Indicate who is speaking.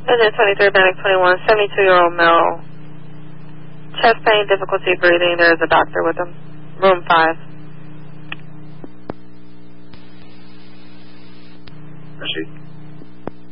Speaker 1: Visit 23, Bannock 21, 72-year-old male. Chest pain, difficulty breathing. There is a doctor with him. Room 5.
Speaker 2: Proceed.